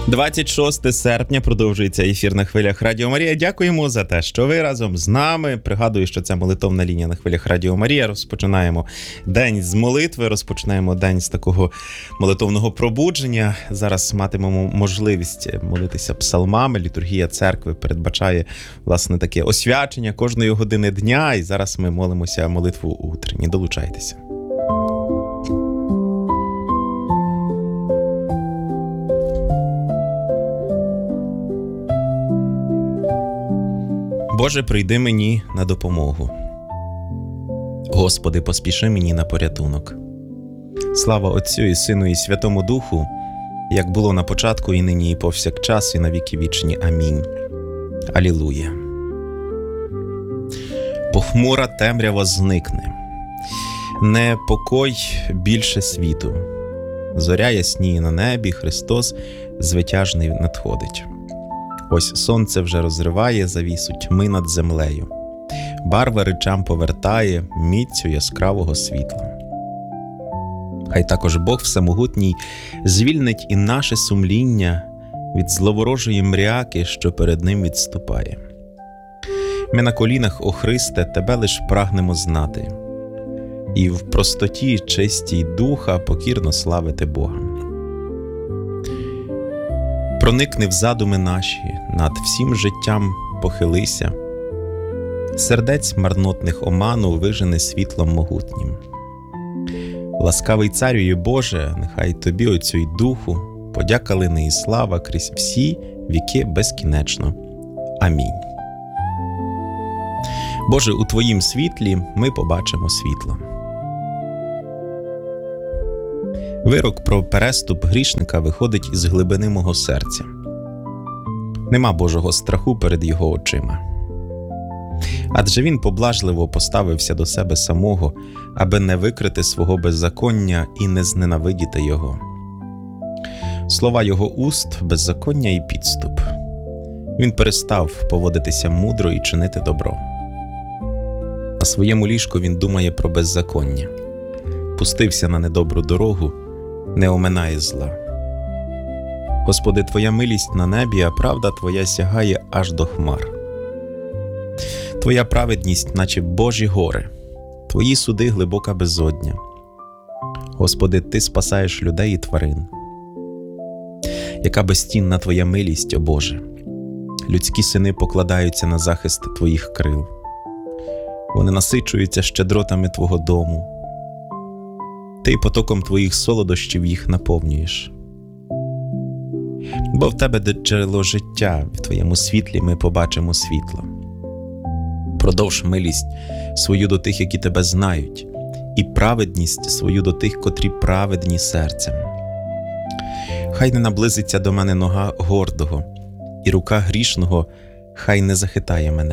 26 серпня продовжується ефір на хвилях Радіо Марія. Дякуємо за те, що ви разом з нами. Пригадую, що це молитовна лінія на хвилях Радіо Марія. Розпочинаємо день з молитви, розпочинаємо день з такого молитовного пробудження. Зараз матимемо можливість молитися псалмами. Літургія церкви передбачає, власне, таке освячення кожної години дня. І зараз ми молимося молитву утренні. Долучайтеся. Боже, прийди мені на допомогу. Господи, поспіши мені на порятунок. Слава Отцю і Сину і Святому Духу, як було на початку, і нині, і повсякчас, і на віки вічні. Амінь. Алілуя. Похмура темрява зникне. Непокой більше світу. Зоря ясніє на небі, Христос звитяжний надходить. Ось сонце вже розриває завісу тьми над землею. Барви речам повертає міцю яскравого світла. Хай також Бог Всемогутній звільнить і наше сумління від зловорожої мряки, що перед ним відступає. Ми на колінах, о Христе, Тебе лиш прагнемо знати, і в простоті чистій духа покірно славити Бога. Проникни в задуми наші, над всім життям похилися, сердець марнотних оману вижени світлом могутнім. Ласкавий Царю і Боже, нехай Тобі, Отцю й Духу, подяка лини і слава крізь всі віки безкінечно. Амінь. Боже, у Твоїм світлі ми побачимо світло. Вирок про переступ грішника виходить із глибини мого серця. Нема Божого страху перед його очима. Адже він поблажливо поставився до себе самого, аби не викрити свого беззаконня і не зненавидіти його. Слова його уст – беззаконня і підступ. Він перестав поводитися мудро і чинити добро. На своєму ліжку він думає про беззаконня. Пустився на недобру дорогу, не оминає зла. Господи, Твоя милість на небі, а правда Твоя сягає аж до хмар. Твоя праведність, наче Божі гори, Твої суди глибока безодня. Господи, Ти спасаєш людей і тварин. Яка безцінна Твоя милість, о Боже! Людські сини покладаються на захист Твоїх крил. Вони насичуються щедротами Твого дому. Ти потоком Твоїх солодощів їх наповнюєш. Бо в Тебе джерело життя, в Твоєму світлі ми побачимо світло. Продовж милість свою до тих, які Тебе знають, і праведність свою до тих, котрі праведні серцем. Хай не наблизиться до мене нога гордого, і рука грішного хай не захитає мене.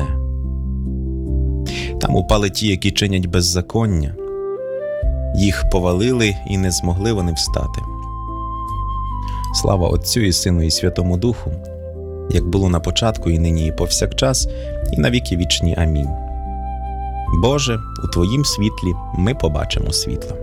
Там упали ті, які чинять беззаконня. Їх повалили, і не змогли вони встати. Слава Отцю і Сину і Святому Духу, як було на початку, і нині, і повсякчас, і на віки вічні. Амінь. Боже, у Твоїм світлі ми побачимо світло.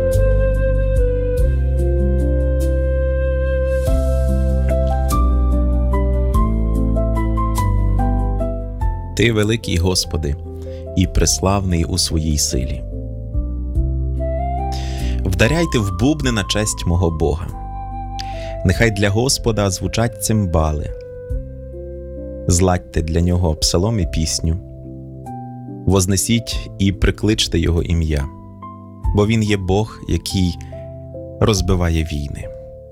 Ти великий, Господи, і преславний у своїй силі. Вдаряйте в бубни на честь мого Бога. Нехай для Господа звучать цимбали. Зладьте для Нього псалом і пісню. Вознесіть і прикличте Його ім'я, бо Він є Бог, який розбиває війни.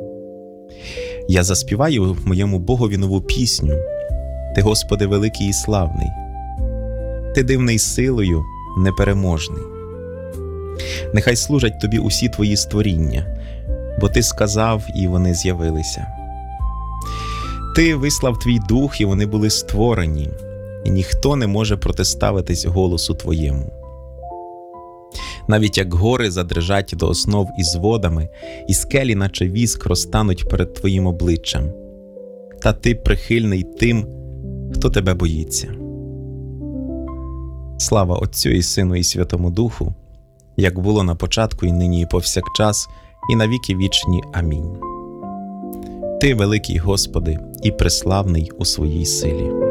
Я заспіваю моєму Богові нову пісню. Ти, Господи, великий і славний. Ти дивний силою, непереможний. Нехай служать Тобі усі Твої створіння, бо Ти сказав, і вони з'явилися. Ти вислав Твій Дух, і вони були створені, і ніхто не може протиставитись голосу Твоєму. Навіть як гори задрижать до основ із водами, і скелі, наче віск, розтануть перед Твоїм обличчям. Та Ти прихильний тим, хто Тебе боїться. Слава Отцю і Сину і Святому Духу, як було на початку, і нині, і повсякчас, і на віки вічні. Амінь. Ти великий, Господи, і преславний у своїй силі.